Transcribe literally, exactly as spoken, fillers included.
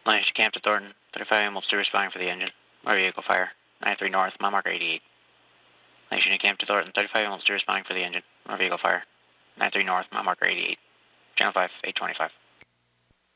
Nice, camp to Thornton. thirty-five A M still responding for the engine. Motor vehicle fire. nine three North, mile marker eighty-eight. Nice, unit camp to Thornton. thirty-five A M still responding for the engine. Motor vehicle fire. nine three North, mile marker eighty-eight. Channel five, eight twenty-five.